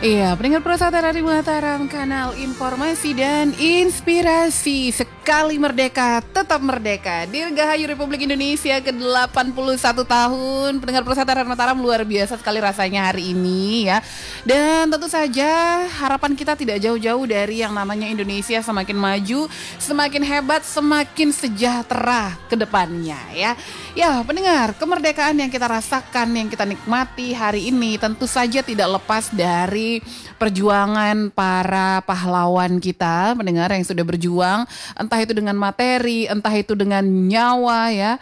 Iya, pendengar Prasata Radio Mataram, kanal informasi dan inspirasi. Sekali merdeka, tetap merdeka. Dirgahayu Republik Indonesia ke-81 tahun. Pendengar Prasata Radio Mataram, luar biasa sekali rasanya hari ini ya. Dan tentu saja harapan kita tidak jauh-jauh dari yang namanya Indonesia semakin maju, semakin hebat, semakin sejahtera ke depannya ya. Ya, pendengar, kemerdekaan yang kita rasakan, yang kita nikmati hari ini tentu saja tidak lepas dari perjuangan para pahlawan kita, pendengar yang sudah berjuang, entah itu dengan materi, entah itu dengan nyawa ya.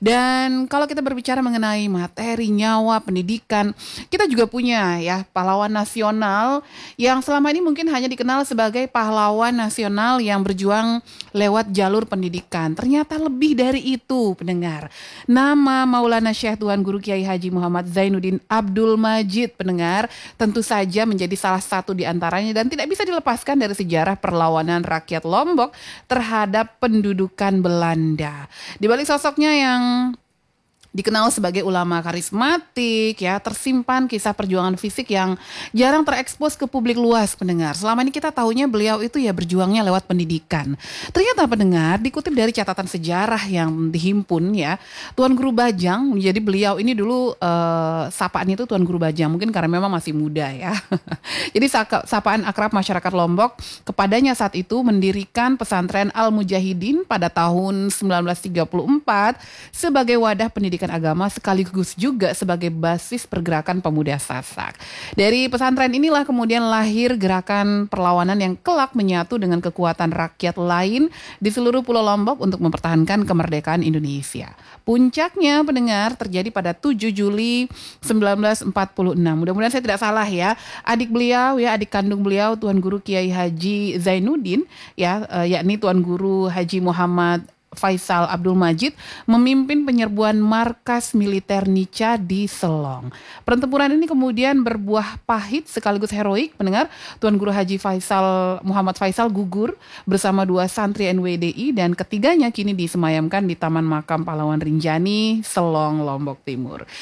Dan kalau kita berbicara mengenai materi, nyawa, pendidikan, kita juga punya ya pahlawan nasional yang selama ini mungkin hanya dikenal sebagai pahlawan nasional yang berjuang lewat jalur pendidikan. Ternyata lebih dari itu, pendengar. Nama Maulana Syekh Tuan Guru Kiai Haji Muhammad Zainuddin Abdul Majid, pendengar, tentu saja menjadi salah satu di antaranya dan tidak bisa dilepaskan dari sejarah perlawanan rakyat Lombok terhadap pendudukan Belanda. Di balik sosoknya yang dikenal sebagai ulama karismatik ya, tersimpan kisah perjuangan fisik yang jarang terekspos ke publik luas, pendengar. Selama ini kita tahunya beliau itu ya berjuangnya lewat pendidikan. Ternyata pendengar, dikutip dari catatan sejarah yang dihimpun ya, Tuan Guru Bajang, jadi beliau ini dulu sapaan itu Tuan Guru Bajang, mungkin karena memang masih muda ya. Jadi sapaan akrab masyarakat Lombok kepadanya saat itu mendirikan pesantren Al-Mujahidin pada tahun 1934 sebagai wadah pendidikan agama sekaligus juga sebagai basis pergerakan pemuda Sasak. Dari pesantren inilah kemudian lahir gerakan perlawanan yang kelak menyatu dengan kekuatan rakyat lain di seluruh Pulau Lombok untuk mempertahankan kemerdekaan Indonesia. Puncaknya, pendengar, terjadi pada 7 Juli 1946. Mudah-mudahan saya tidak salah ya. Adik beliau ya, adik kandung beliau Tuan Guru Kiai Haji Zainuddin ya, yakni Tuan Guru Haji Muhammad Faisal Abdul Majid memimpin penyerbuan markas militer Nica di Selong. Pertempuran ini kemudian berbuah pahit sekaligus heroik, pendengar. Tuan Guru Haji Faisal Muhammad Faisal gugur bersama 2 santri NWDI dan ketiganya kini disemayamkan di Taman Makam Pahlawan Rinjani, Selong, Lombok Timur.